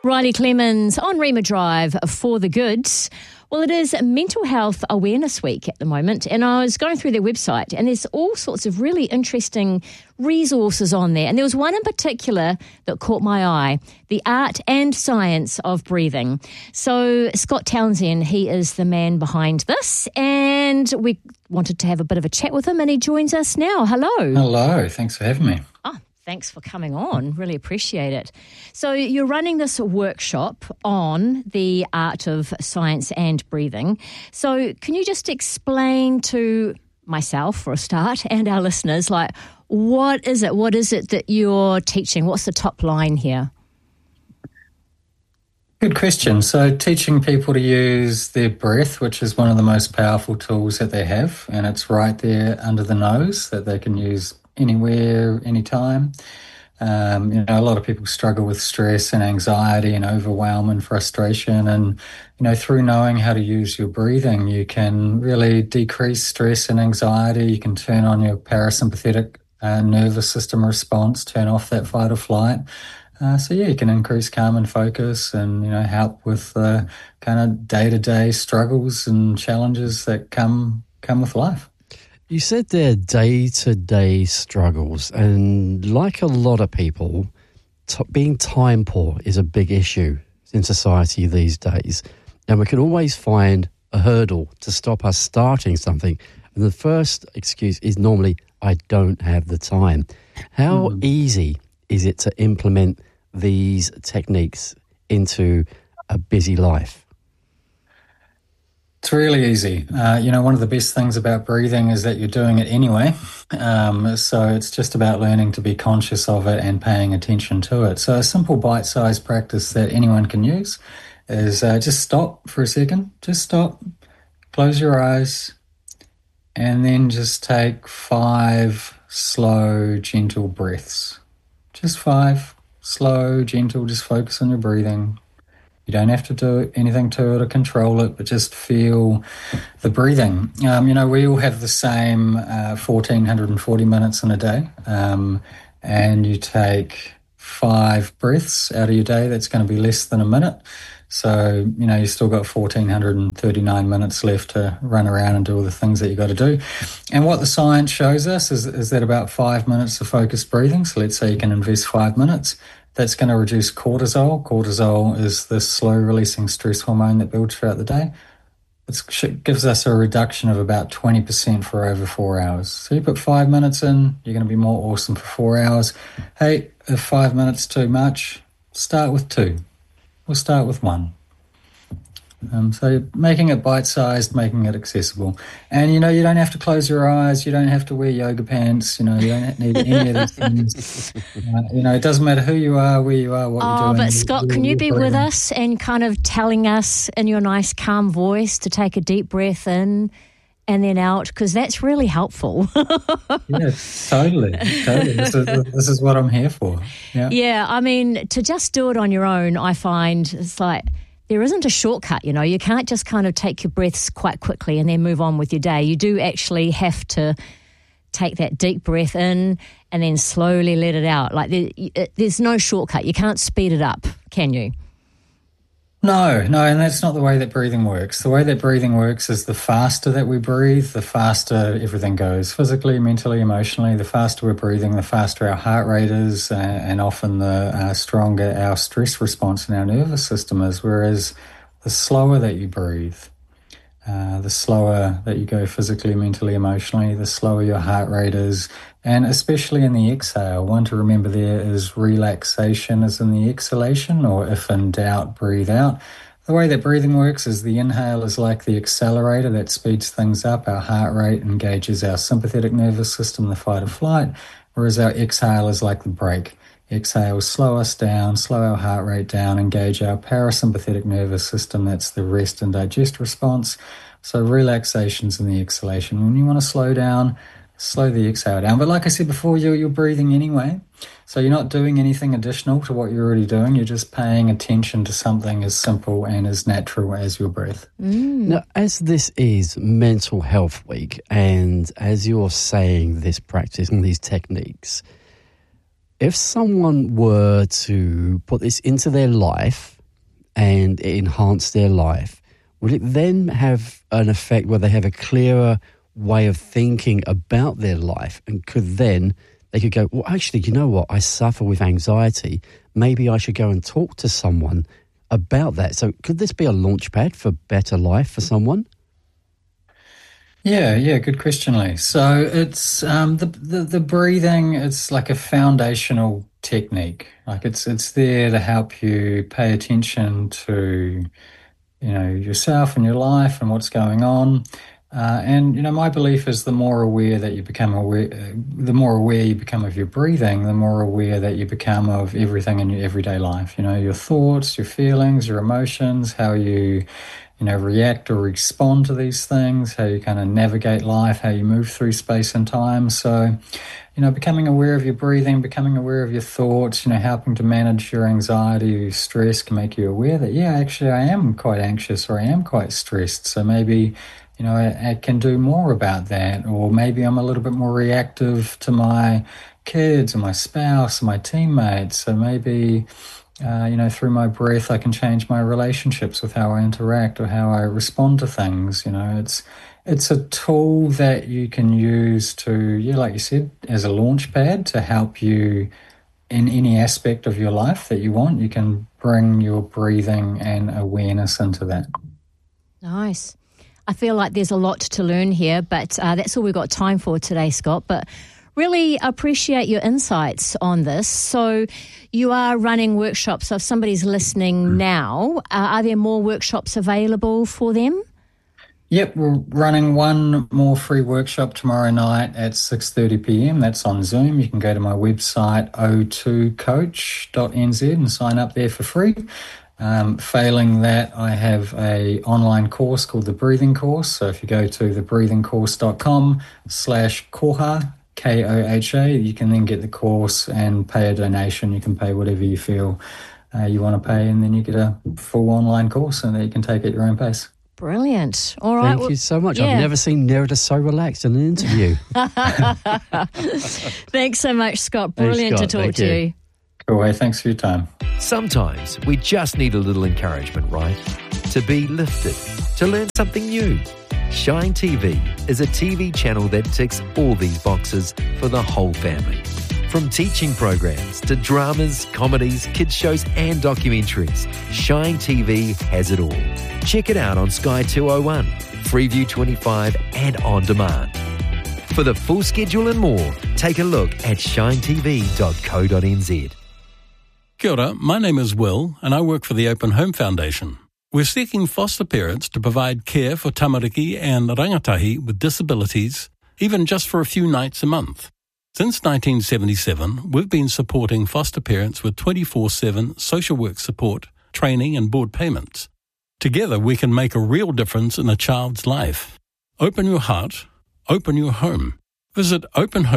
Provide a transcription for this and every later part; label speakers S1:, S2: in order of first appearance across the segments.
S1: Riley Clemens on Rema Drive for the Goods. Well, it is Mental Health Awareness Week at the moment, and I was going through their website, and there's all sorts of really interesting resources on there. And there was one in particular that caught my eye, the art and science of breathing. So Scott Townsend, he is the man behind this, and we wanted to have a bit of a chat with him, and he joins us now. Hello.
S2: Hello, thanks for having me.
S1: Oh, thanks for coming on. Really appreciate it. So you're running this workshop on the art of science and breathing. So can you just explain to myself, for a start, and our listeners, like, what is it? What is it that you're teaching? What's the top line here?
S2: Good question. So teaching people to use their breath, which is one of the most powerful tools that they have, and it's right there under the nose that they can use anywhere, anytime. A lot of people struggle with stress and anxiety and overwhelm and frustration. And, through knowing how to use your breathing, you can really decrease stress and anxiety. You can turn on your parasympathetic nervous system response, turn off that fight or flight. You can increase calm and focus and, help with the kind of day-to-day struggles and challenges that come with life.
S3: You said they're day-to-day struggles, and like a lot of people, being time poor is a big issue in society these days. And we can always find a hurdle to stop us starting something. And the first excuse is normally, I don't have the time. How easy is it to implement these techniques into a busy life?
S2: It's really easy. One of the best things about breathing is that you're doing it anyway. So it's just about learning to be conscious of it and paying attention to it. So a simple bite-sized practice that anyone can use is just stop for a second. Just stop, close your eyes, and then just take 5 slow, gentle breaths. Just 5, slow, gentle, just focus on your breathing. You don't have to do anything to it or control it, but just feel the breathing. We all have the same 1,440 minutes in a day, and you take 5 breaths out of your day. That's going to be less than a minute. So, you still got 1,439 minutes left to run around and do all the things that you got to do. And what the science shows us is that about 5 minutes of focused breathing, so let's say you can invest 5 minutes, that's going to reduce cortisol. Cortisol is the slow-releasing stress hormone that builds throughout the day. It gives us a reduction of about 20% for over 4 hours. So you put 5 minutes in, you're going to be more awesome for 4 hours. Hey, if 5 minutes is too much, start with 2. We'll start with 1. So making it bite-sized, making it accessible. And, you don't have to close your eyes. You don't have to wear yoga pants. You don't need any of these things. It doesn't matter who you are, where you are, what you're doing.
S1: But Scott, can you be with us and kind of telling us in your nice, calm voice to take a deep breath in and then out? Because that's really helpful.
S2: Yeah, totally. This is what I'm here for.
S1: Yeah, I mean, to just do it on your own, I find it's like, there isn't a shortcut, you can't just kind of take your breaths quite quickly and then move on with your day. You do actually have to take that deep breath in and then slowly let it out. Like there's no shortcut. You can't speed it up, can you?
S2: No, and that's not the way that breathing works. The way that breathing works is the faster that we breathe, the faster everything goes. Physically, mentally, emotionally, the faster we're breathing, the faster our heart rate is, and often the stronger our stress response in our nervous system is. Whereas the slower that you breathe, the slower that you go physically, mentally, emotionally, the slower your heart rate is. And especially in the exhale, one to remember there is relaxation is in the exhalation, or if in doubt, breathe out. The way that breathing works is the inhale is like the accelerator that speeds things up. Our heart rate engages our sympathetic nervous system, the fight or flight, whereas our exhale is like the brake. Exhale, slow us down, slow our heart rate down, engage our parasympathetic nervous system. That's the rest and digest response. So relaxation's in the exhalation. When you want to slow down, slow the exhale down. But like I said before, you're breathing anyway. So you're not doing anything additional to what you're already doing. You're just paying attention to something as simple and as natural as your breath.
S3: Now, as this is Mental Health Week, and as you're saying this practice and these techniques, if someone were to put this into their life and it enhanced their life, would it then have an effect where they have a clearer way of thinking about their life, and they could go, well, actually, you know what, I suffer with anxiety. Maybe I should go and talk to someone about that. So could this be a launch pad for better life for someone?
S2: Yeah, good question, Lee. So it's the breathing. It's like a foundational technique. Like it's there to help you pay attention to, yourself and your life and what's going on. And my belief is the more aware you become of your breathing, the more aware that you become of everything in your everyday life. Your thoughts, your feelings, your emotions, how you react or respond to these things, how you kind of navigate life, how you move through space and time. So, becoming aware of your breathing, becoming aware of your thoughts, helping to manage your anxiety, your stress can make you aware that, actually I am quite anxious or I am quite stressed. So maybe, I can do more about that. Or maybe I'm a little bit more reactive to my kids or my spouse or my teammates. So maybe, through my breath, I can change my relationships with how I interact or how I respond to things. It's a tool that you can use to, like you said, as a launch pad to help you in any aspect of your life that you want. You can bring your breathing and awareness into that.
S1: Nice. I feel like there's a lot to learn here, but that's all we've got time for today, Scott. But really appreciate your insights on this. So you are running workshops. So if somebody's listening now, are there more workshops available for them?
S2: Yep, we're running one more free workshop tomorrow night at 6:30 p.m. That's on Zoom. You can go to my website, o2coach.nz, and sign up there for free. Failing that, I have a online course called the Breathing Course. So if you go to thebreathingcourse.com/koha, KOHA, you can then get the course and pay a donation. You can pay whatever you feel you want to pay, and then you get a full online course and that you can take at your own pace.
S1: Brilliant. All right.
S3: Thank you so much. Yeah. I've never seen Nerida so relaxed in an interview.
S1: Thanks so much, Scott. Brilliant to talk to you.
S2: Cool. Thanks for your time.
S4: Sometimes we just need a little encouragement, right? To be lifted, to learn something new. Shine TV is a TV channel that ticks all these boxes for the whole family. From teaching programs to dramas, comedies, kids shows and documentaries, Shine TV has it all. Check it out on Sky 201, Freeview 25 and on demand. For the full schedule and more, take a look at shinetv.co.nz.
S5: Kia ora, my name is Will and I work for the Open Home Foundation. We're seeking foster parents to provide care for tamariki and rangatahi with disabilities, even just for a few nights a month. Since 1977, we've been supporting foster parents with 24/7 social work support, training and board payments. Together we can make a real difference in a child's life. Open your heart, open your home. Visit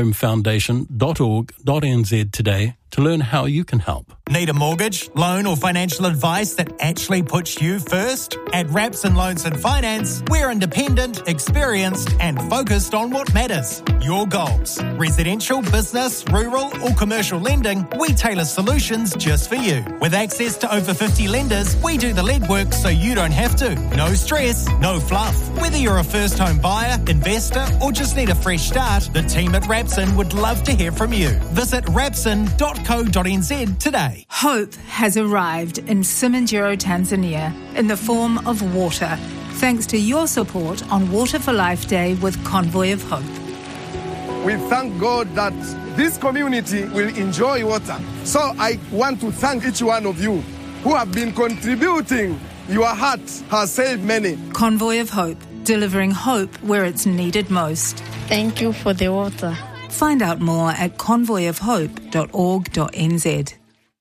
S5: openhomefoundation.org.nz today to learn how you can help.
S6: Need a mortgage, loan or financial advice that actually puts you first? At Rapson Loans and Finance, we're independent, experienced and focused on what matters. Your goals. Residential, business, rural or commercial lending, we tailor solutions just for you. With access to over 50 lenders, we do the lead work so you don't have to. No stress, no fluff. Whether you're a first home buyer, investor or just need a fresh start, the team at Rapson would love to hear from you. Visit rapson.co.nz today.
S7: Hope has arrived in Simanjiro, Tanzania, in the form of water, thanks to your support on Water for Life Day with Convoy of Hope.
S8: We thank God that this community will enjoy water. So I want to thank each one of you who have been contributing. Your heart has saved many.
S7: Convoy of Hope, delivering hope where it's needed most.
S9: Thank you for the water.
S7: Find out more at convoyofhope.org.nz.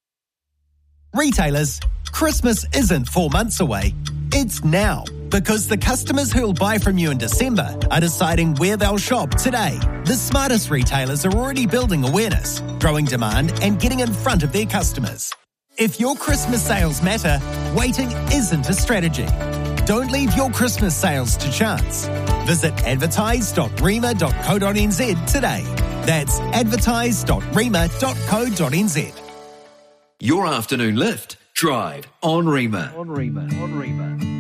S6: Retailers, Christmas isn't 4 months away. It's now, because the customers who'll buy from you in December are deciding where they'll shop today. The smartest retailers are already building awareness, growing demand and getting in front of their customers. If your Christmas sales matter, waiting isn't a strategy. Don't leave your Christmas sales to chance. Visit advertise.rema.co.nz today. That's advertise.rema.co.nz.
S4: Your afternoon lift. Drive on Rima.